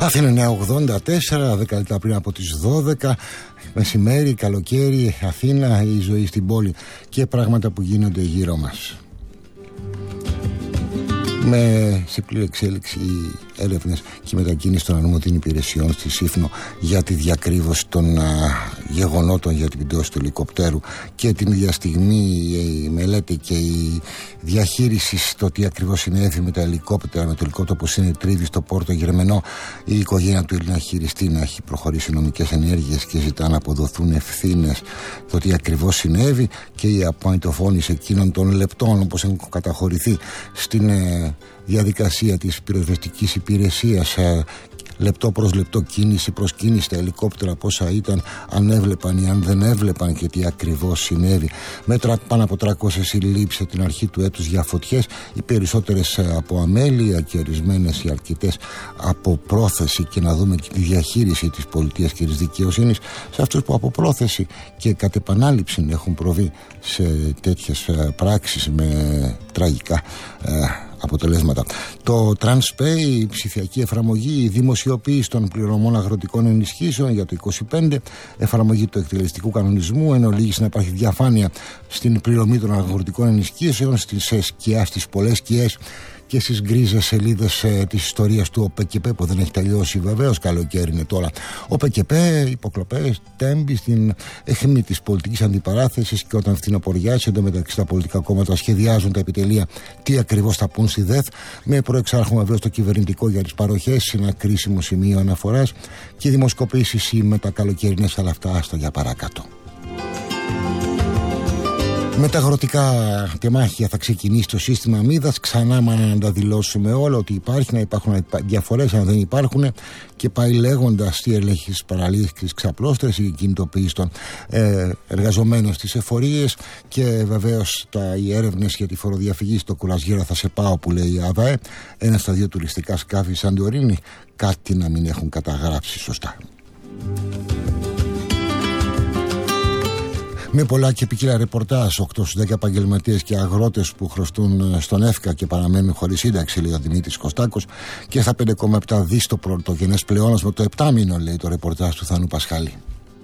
Αθήνα 984, 10 λεπτά πριν από τις 12. Μεσημέρι, καλοκαίρι, Αθήνα, η ζωή στην πόλη και πράγματα που γίνονται γύρω μας. Με σε πλήρη εξέλιξη έρευνες και η μετακίνηση των αρμοδίων υπηρεσιών στη Σύφνο για τη διακρύβωση των γεγονότων για την πτώση του ελικόπτερου και την ίδια στιγμή η μελέτη και η διαχείριση στο τι ακριβώς συνέβη με τα ελικόπτερα, με το ελικόπτερο που συνετρίβει στο Πόρτο Γερμενό. Η οικογένεια του Έλληνα χειριστή να έχει προχωρήσει νομικές ενέργειες και ζητά να αποδοθούν ευθύνες το τι ακριβώς συνέβη και η απομυτοφώνηση εκείνων των λεπτών όπως έχουν καταχωρηθεί στην διαδικασία της πυροσβεστικής υπηρεσίας, λεπτό προς λεπτό, κίνηση προς κίνηση, τα ελικόπτερα πόσα ήταν, αν έβλεπαν ή αν δεν έβλεπαν και τι ακριβώς συνέβη. Μέτρα πάνω από 300 συλλήψεις από την αρχή του έτους για φωτιές, οι περισσότερες από αμέλεια και ορισμένες οι αρκετές από πρόθεση, και να δούμε και τη διαχείριση της πολιτείας και της δικαιοσύνης σε αυτούς που από πρόθεση και κατ' επανάληψη έχουν προβεί σε τέτοιες πράξεις με τραγικά αποτελέσματα. Το TransPay, η ψηφιακή εφαρμογή, η δημοσιοποίηση των πληρωμών αγροτικών ενισχύσεων για το 2025, εφαρμογή του εκτελεστικού κανονισμού, εν ολίγης να υπάρχει διαφάνεια στην πληρωμή των αγροτικών ενισχύσεων, στις σκιές, στις πολλές σκιές και στις γκρίζες σελίδες της ιστορίας του ΟΠΚΠ που δεν έχει τελειώσει βεβαίως, καλοκαίρι είναι τώρα. ΟΠΚΠ, υποκλοπές, τέμπη στην αιχμή της πολιτικής αντιπαράθεσης και όταν φθινοποριάζει εντωμεταξύ τα πολιτικά κόμματα σχεδιάζουν τα επιτελεία τι ακριβώς θα πούν στη ΔΕΘ, με προεξάρχον βεβαίως το κυβερνητικό για τις παροχές, ένα κρίσιμο σημείο αναφοράς και δημοσκοπήσεις ή μετακαλοκαιρινές, αλλά αυτά άστα για παρακάτω. Με τα αγροτικά τεμάχια θα ξεκινήσει το σύστημα αμίδας. Ξανά να τα δηλώσουμε όλα ότι υπάρχει, να υπάρχουν διαφορές αν δεν υπάρχουν, και πάει λέγοντας τι ελέγχει τις παραλήψεις ξαπλώστρες, η κινητοποίηση των εργαζομένων στις εφορίες και βεβαίως οι έρευνες για τη φοροδιαφυγή στο κουρασγέρο θα σε πάω που λέει η ΑΔΑΕ. Ένα στα δύο τουριστικά σκάφη Σαντορίνη κάτι να μην έχουν καταγράψει σωστά. Με πολλά και ποικίλα ρεπορτάζ, 8 στους 10 επαγγελματίες και αγρότες που χρωστούν στον ΕΦΚΑ και παραμένουν χωρίς σύνταξη, λέει ο Δημήτρης Κωστάκος, και στα 5,7 δις το πρωτογενές πλεόνασμα το 7 μήνο, λέει το ρεπορτάζ του Θανού Πασχάλη.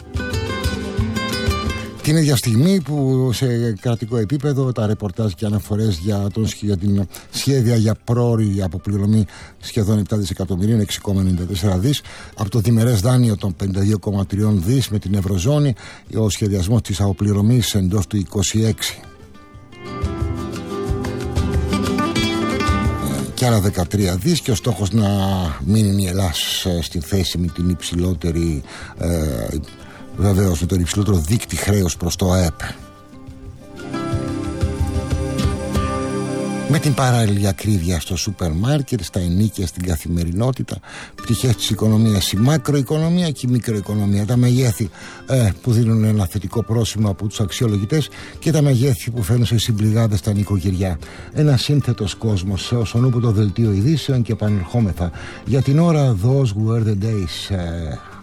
Την ίδια στιγμή που σε κρατικό επίπεδο τα ρεπορτάζ και αναφορές για την σχέδια για πρόωρη αποπληρωμή σχεδόν 7 δισεκατομμυρίων, 6,94 δις από το διμερές δάνειο των 52,3 δις με την Ευρωζώνη, ο σχεδιασμός της αποπληρωμής εντός του 26 και άλλα 13 δις, και ο στόχος να μείνει η Ελλάδα στην θέση με την υψηλότερη βεβαίως με τον υψηλότερο δείκτη χρέους προς το ΑΕΠ. Με την παράλληλη ακρίβεια στο σούπερ μάρκετ, στα ενίκια, στην καθημερινότητα, πτυχές της οικονομίας, η μακροοικονομία και η μικροοικονομία, τα μεγέθη που δίνουν ένα θετικό πρόσημο από τους αξιολογητές και τα μεγέθη που φέρνουν σε συμπληγάδες στα νοικοκυριά. Ένα σύνθετος κόσμος όσον ούπου το δελτίο ειδήσεων και επανερχόμεθα. Για την ώρα, those were the days.